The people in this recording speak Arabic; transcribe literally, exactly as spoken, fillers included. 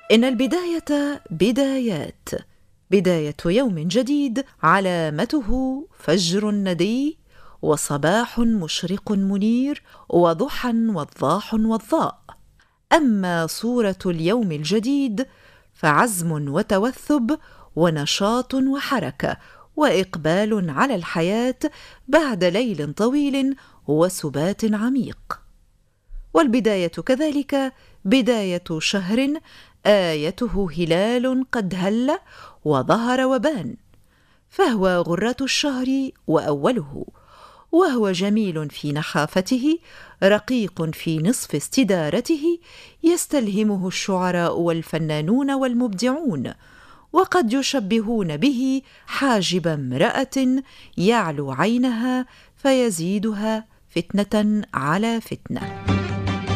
إن البداية بدايات. بداية يوم جديد علامته فجر ندي وصباح مشرق منير وضحى وضاح وضاء. أما صورة اليوم الجديد فعزم وتوثب ونشاط وحركة وإقبال على الحياة بعد ليل طويل وسبات عميق. والبداية كذلك بداية شهر آيته هلال قد هل وظهر وبان، فهو غرة الشهر وأوله، وهو جميل في نحافته رقيق في نصف استدارته، يستلهمه الشعراء والفنانون والمبدعون، وقد يشبهون به حاجب امرأة يعلو عينها فيزيدها فتنة على فتنة.